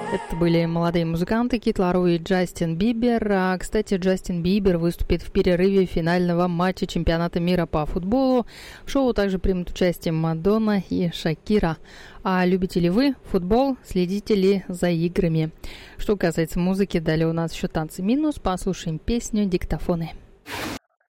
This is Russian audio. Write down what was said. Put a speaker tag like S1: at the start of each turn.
S1: Это были молодые музыканты Кид Ларой и Джастин Бибер. Кстати, Джастин Бибер выступит в перерыве финального матча чемпионата мира по футболу. В шоу также примут участие Мадонна и Шакира. А любите ли вы футбол? Следите ли за играми? Что касается музыки, далее у нас еще танцы минус. Послушаем песню «Диктофоны».